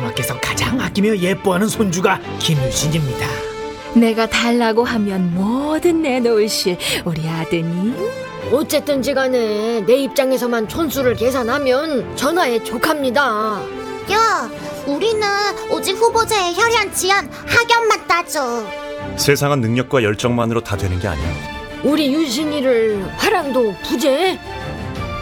엄마께서 가장 아끼며 예뻐하는 손주가 김유진입니다. 내가 달라고 하면 뭐든 내놓으실 우리 아드님. 어쨌든지 간에 내 입장에서만 촌수를 계산하면 전화에 족합니다. 야, 우리는 오직 후보자의 혈연, 지연, 학연만 따져. 세상은 능력과 열정만으로 다 되는 게 아니야. 우리 유진이를 화랑도 부재?